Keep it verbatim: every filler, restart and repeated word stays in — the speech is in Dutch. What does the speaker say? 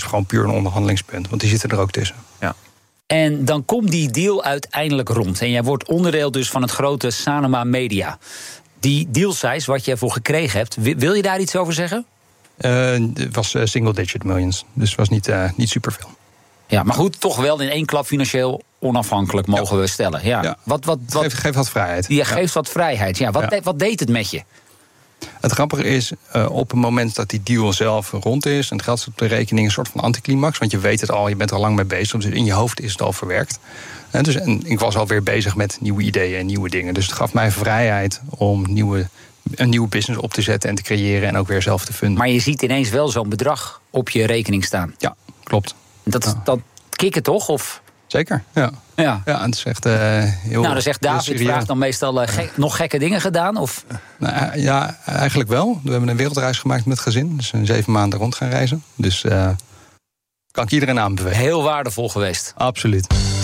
gewoon puur een onderhandelingspunt. Want die zitten er ook tussen. Ja. En dan komt die deal uiteindelijk rond. En jij wordt onderdeel dus van het grote Sanoma Media. Die deal size, wat je ervoor gekregen hebt, wil je daar iets over zeggen? Uh, het was uh, single digit millions. Dus het was niet, uh, niet superveel. Ja, maar goed, toch wel in één klap financieel onafhankelijk mogen ja. we stellen. Ja. Ja. Wat, wat, wat, geeft, geeft wat vrijheid. Ja, geeft ja. wat vrijheid. Ja, wat, ja. De, wat deed het met je? Het grappige is, uh, op het moment dat die deal zelf rond is en het geld op de rekening, een soort van anticlimax. Want je weet het al, je bent er al lang mee bezig. Dus in je hoofd is het al verwerkt. En, dus, en ik was alweer bezig met nieuwe ideeën en nieuwe dingen. Dus het gaf mij vrijheid om nieuwe, een nieuwe business op te zetten en te creëren en ook weer zelf te funden. Maar je ziet ineens wel zo'n bedrag op je rekening staan. Ja, klopt. Dat, ja. dat kicken toch? Of? Zeker, ja. Ja. ja, het is echt uh, heel. Nou, dan zegt David, vraagt dan meestal uh, gek, nog gekke dingen gedaan? Of? Nou, ja, eigenlijk wel. We hebben een wereldreis gemaakt met het gezin. Dus een zeven maanden rond gaan reizen. Dus uh, kan ik iedereen aanbevelen. Heel waardevol geweest. Absoluut.